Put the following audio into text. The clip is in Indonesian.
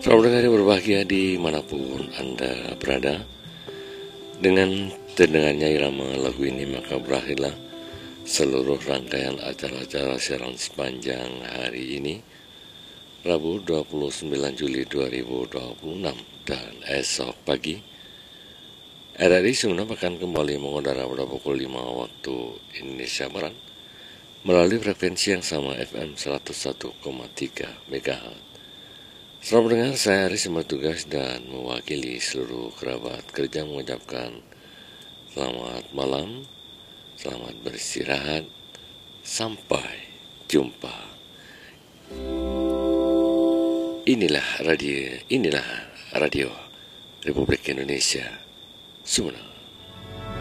Selamat pendengar yang berbahagia dimanapun Anda berada. Dengan terdengarnya irama lagu ini maka berakhirlah seluruh rangkaian acara-acara siaran sepanjang hari ini, Rabu 29 Juli 2026. Dan esok pagi RRI Sumeneb akan kembali mengudara pada pukul 5 waktu Indonesia Barat melalui frekuensi yang sama FM 101,3 MHz. Selamat mendengar, saya Aris yang bertugas dan mewakili seluruh kerabat kerja mengucapkan selamat malam, selamat beristirahat, sampai jumpa. Inilah radio Republik Indonesia Sumeneb.